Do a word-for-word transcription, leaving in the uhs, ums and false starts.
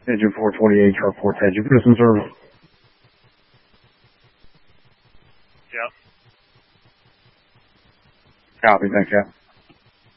Engine four twenty-eight, truck four ten. Did you put us in service? Yep. Copy, thanks, Cap.